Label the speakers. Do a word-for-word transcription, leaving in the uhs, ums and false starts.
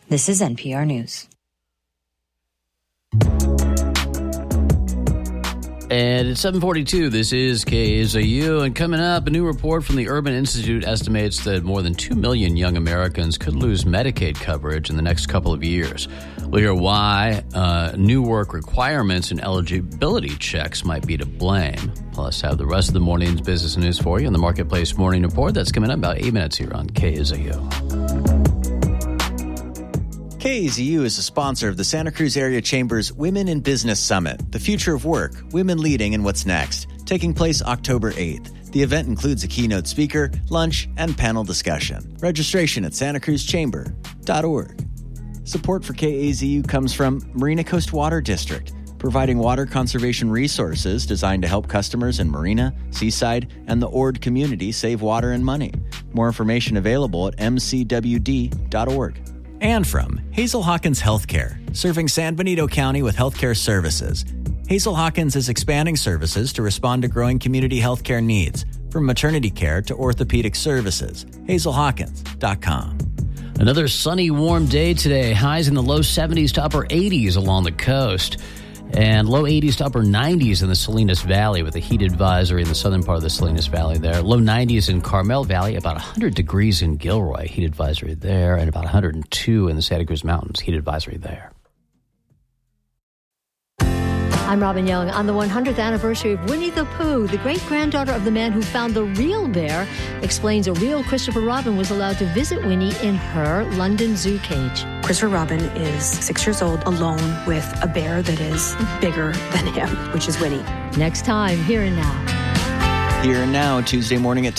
Speaker 1: This is N P R News.
Speaker 2: And it's seven forty-two. This is K Z U. And coming up, a new report from the Urban Institute estimates that more than two million young Americans could lose Medicaid coverage in the next couple of years. We'll hear why uh, new work requirements and eligibility checks might be to blame. Plus, have the rest of the morning's business news for you in the Marketplace Morning Report. That's coming up about eight minutes here on K Z U.
Speaker 3: K Z U is a sponsor of the Santa Cruz Area Chamber's Women in Business Summit, The Future of Work, Women Leading and What's Next, taking place October eighth. The event includes a keynote speaker, lunch, and panel discussion. Registration at santa cruz chamber dot org. Support for K Z U comes from Marina Coast Water District, providing water conservation resources designed to help customers in Marina, Seaside, and the Ord community save water and money. More information available at m c w d dot org. And from Hazel Hawkins Healthcare, serving San Benito County with healthcare services. Hazel Hawkins is expanding services to respond to growing community healthcare needs, from maternity care to orthopedic services. hazel hawkins dot com.
Speaker 2: Another sunny, warm day today. Highs in the low seventies to upper eighties along the coast. And low eighties to upper nineties in the Salinas Valley with a heat advisory in the southern part of the Salinas Valley there. Low nineties in Carmel Valley, about one hundred degrees in Gilroy, heat advisory there, and about one hundred two in the Santa Cruz Mountains, heat advisory there.
Speaker 4: I'm Robin Young. On the one hundredth anniversary of Winnie the Pooh, the great-granddaughter of the man who found the real bear explains a real Christopher Robin was allowed to visit Winnie in her London zoo cage.
Speaker 5: Christopher Robin is six years old, alone with a bear that is bigger than him, which is Winnie.
Speaker 4: Next time, Here and Now.
Speaker 3: Here and Now, Tuesday morning at